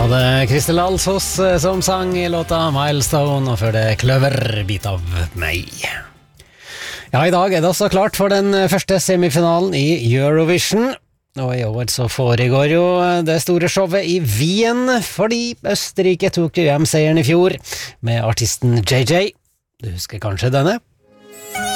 det Kristel Alsos som sang i låta Milestone, og før det Kløver, Bit av meg. Ja, i dag det også klart for den første semifinalen i Eurovision, og i år så foregår jo det store showet i Wien, fordi Østerrike tok EM-seieren i fjor med artisten JJ. Du husker kanskje denne?